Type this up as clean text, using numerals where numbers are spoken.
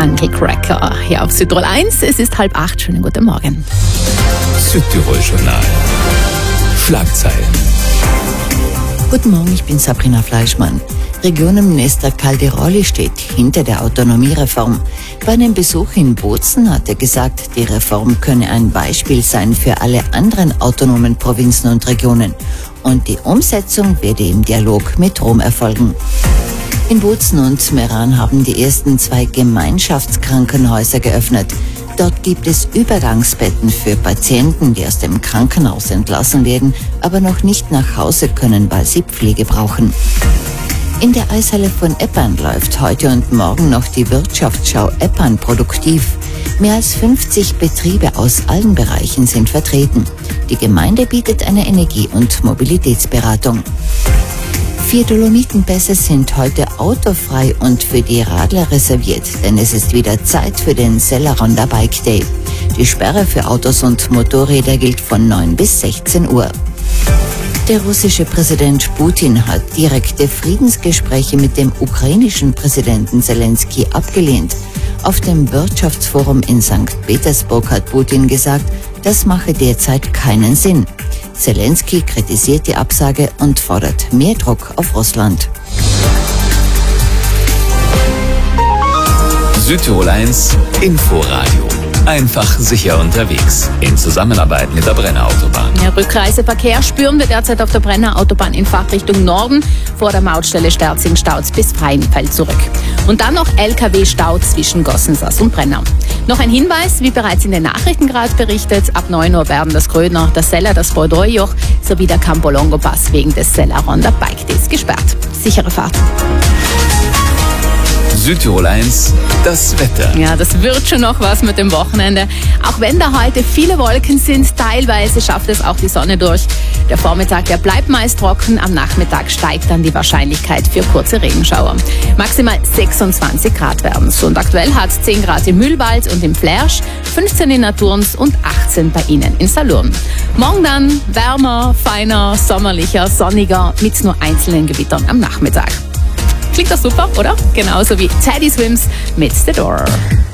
Jungle Cracker hier auf Südtirol 1. Es ist 7:30. Schönen guten Morgen. Südtirol Journal. Schlagzeilen. Guten Morgen, ich bin Sabrina Fleischmann. Regionenminister Calderoli steht hinter der Autonomiereform. Bei einem Besuch in Bozen hat er gesagt, die Reform könne ein Beispiel sein für alle anderen autonomen Provinzen und Regionen. Und die Umsetzung werde im Dialog mit Rom erfolgen. In Bozen und Meran haben die ersten 2 Gemeinschaftskrankenhäuser geöffnet. Dort gibt es Übergangsbetten für Patienten, die aus dem Krankenhaus entlassen werden, aber noch nicht nach Hause können, weil sie Pflege brauchen. In der Eishalle von Eppan läuft heute und morgen noch die Wirtschaftsschau Eppan produktiv. Mehr als 50 Betriebe aus allen Bereichen sind vertreten. Die Gemeinde bietet eine Energie- und Mobilitätsberatung. 4 Dolomitenpässe sind heute autofrei und für die Radler reserviert, denn es ist wieder Zeit für den Selleronda Bike Day. Die Sperre für Autos und Motorräder gilt von 9 bis 16 Uhr. Der russische Präsident Putin hat direkte Friedensgespräche mit dem ukrainischen Präsidenten Zelensky abgelehnt. Auf dem Wirtschaftsforum in St. Petersburg hat Putin gesagt, das mache derzeit keinen Sinn. Zelensky kritisiert die Absage und fordert mehr Druck auf Russland. Südtirol 1 Inforadio. Einfach sicher unterwegs. In Zusammenarbeit mit der Brenner Autobahn. Ja, Rückreiseverkehr spüren wir derzeit auf der Brenner Autobahn in Fahrtrichtung Norden. Vor der Mautstelle Sterzing-Stauz bis Freienfeld zurück. Und dann noch LKW-Stau zwischen Gossensass und Brenner. Noch ein Hinweis, wie bereits in den Nachrichten gerade berichtet, ab 9 Uhr werden das Grödner, das Seller, das Bordeaux-Joch sowie der Campolongo-Pass wegen des Selleronda Bike Days gesperrt. Sichere Fahrt. Südtirol 1, das Wetter. Ja, das wird schon noch was mit dem Wochenende. Auch wenn da heute viele Wolken sind, teilweise schafft es auch die Sonne durch. Der Vormittag, der bleibt meist trocken, am Nachmittag steigt dann die Wahrscheinlichkeit für kurze Regenschauer. Maximal 26 Grad werden es. Und aktuell hat es 10 Grad im Mühlwald und im Flersch, 15 in Naturns und 18 bei Ihnen in Salurn. Morgen dann wärmer, feiner, sommerlicher, sonniger mit nur einzelnen Gewittern am Nachmittag. Klingt das super, oder? Genauso wie Teddy Swims mit The Door.